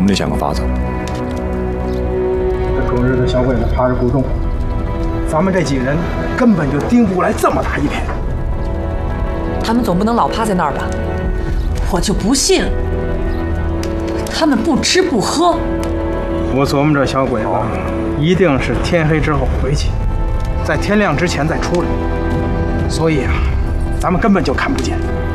们得想个法子。 这周日的小鬼子怕是不中，咱们这几人根本就盯不过来这么大一片。 他们总不能老趴在那儿吧？我就不信他们不吃不喝。 我琢磨这小鬼子一定是天黑之后回去，在天亮之前再出来，所以啊，咱们根本就看不见。